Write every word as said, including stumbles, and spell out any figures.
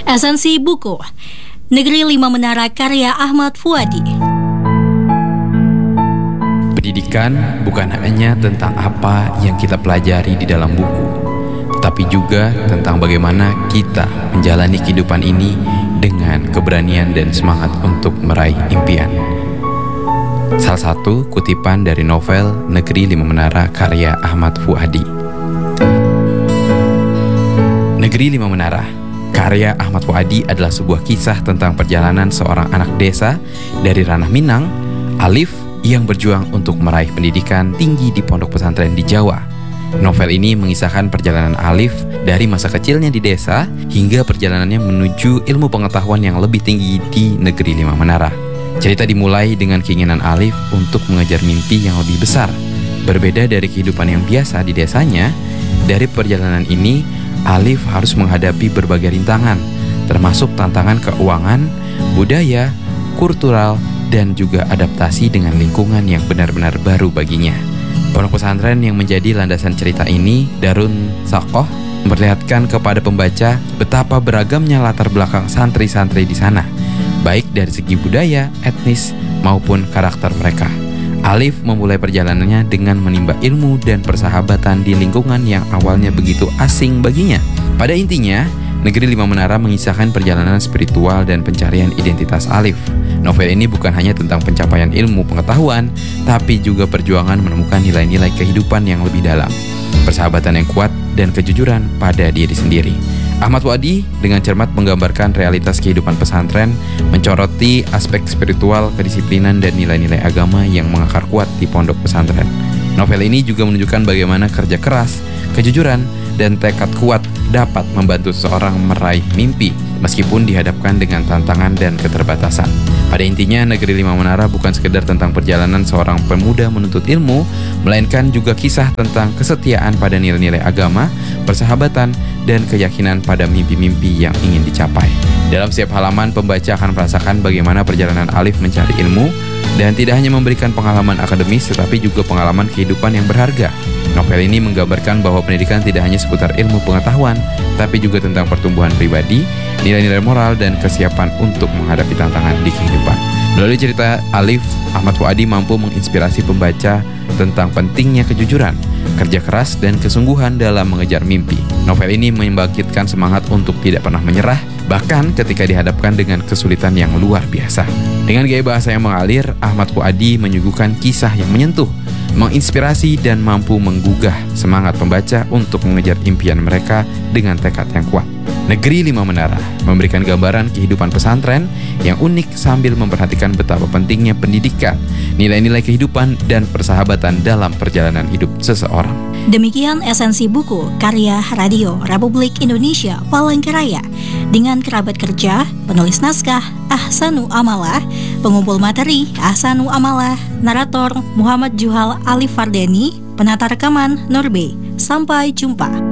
Esensi buku Negeri Lima Menara karya Ahmad Fuadi. Pendidikan bukan hanya tentang apa yang kita pelajari di dalam buku, tapi juga tentang bagaimana kita menjalani kehidupan ini dengan keberanian dan semangat untuk meraih impian. Salah satu kutipan dari novel Negeri Lima Menara karya Ahmad Fuadi. Negeri Lima Menara karya Ahmad Fuadi adalah sebuah kisah tentang perjalanan seorang anak desa dari ranah Minang, Alif, yang berjuang untuk meraih pendidikan tinggi di pondok pesantren di Jawa. Novel ini mengisahkan perjalanan Alif dari masa kecilnya di desa hingga perjalanannya menuju ilmu pengetahuan yang lebih tinggi di Negeri Lima Menara. Cerita dimulai dengan keinginan Alif untuk mengejar mimpi yang lebih besar. Berbeda dari kehidupan yang biasa di desanya, dari perjalanan ini Alif harus menghadapi berbagai rintangan, termasuk tantangan keuangan, budaya, kultural, dan juga adaptasi dengan lingkungan yang benar-benar baru baginya. Pondok pesantren yang menjadi landasan cerita ini, Darun Sakoh, memperlihatkan kepada pembaca betapa beragamnya latar belakang santri-santri di sana, baik dari segi budaya, etnis, maupun karakter mereka. Alif memulai perjalanannya dengan menimba ilmu dan persahabatan di lingkungan yang awalnya begitu asing baginya. Pada intinya, Negeri Lima Menara mengisahkan perjalanan spiritual dan pencarian identitas Alif. Novel ini bukan hanya tentang pencapaian ilmu pengetahuan, tapi juga perjuangan menemukan nilai-nilai kehidupan yang lebih dalam, persahabatan yang kuat, dan kejujuran pada diri sendiri. Ahmad Fuadi dengan cermat menggambarkan realitas kehidupan pesantren, mencoroti aspek spiritual, kedisiplinan, dan nilai-nilai agama yang mengakar kuat di pondok pesantren. Novel ini juga menunjukkan bagaimana kerja keras, kejujuran, dan tekad kuat dapat membantu seseorang meraih mimpi meskipun dihadapkan dengan tantangan dan keterbatasan. Pada intinya, Negeri Lima Menara bukan sekedar tentang perjalanan seorang pemuda menuntut ilmu, melainkan juga kisah tentang kesetiaan pada nilai-nilai agama, persahabatan, dan keyakinan pada mimpi-mimpi yang ingin dicapai. Dalam setiap halaman, pembaca akan merasakan bagaimana perjalanan Alif mencari ilmu, dan tidak hanya memberikan pengalaman akademis, tetapi juga pengalaman kehidupan yang berharga. Novel ini menggambarkan bahwa pendidikan tidak hanya seputar ilmu pengetahuan, tapi juga tentang pertumbuhan pribadi, nilai-nilai moral, dan kesiapan untuk menghadapi tantangan di kehidupan. Melalui cerita Alif, Ahmad Fuadi mampu menginspirasi pembaca tentang pentingnya kejujuran, kerja keras, dan kesungguhan dalam mengejar mimpi. Novel ini membangkitkan semangat untuk tidak pernah menyerah, bahkan ketika dihadapkan dengan kesulitan yang luar biasa. Dengan gaya bahasa yang mengalir, Ahmad Fuadi menyuguhkan kisah yang menyentuh, menginspirasi, dan mampu menggugah semangat pembaca untuk mengejar impian mereka dengan tekad yang kuat. Negeri Lima Menara memberikan gambaran kehidupan pesantren yang unik sambil memperhatikan betapa pentingnya pendidikan, nilai-nilai kehidupan, dan persahabatan dalam perjalanan hidup seseorang. Demikian esensi buku karya Radio Republik Indonesia Palangkaraya dengan kerabat kerja, penulis naskah Ahsanu Amalah, pengumpul materi Ahsanu Amalah, narator Muhammad Juhal Alif Fardeni, penata rekaman Norbe. Sampai jumpa.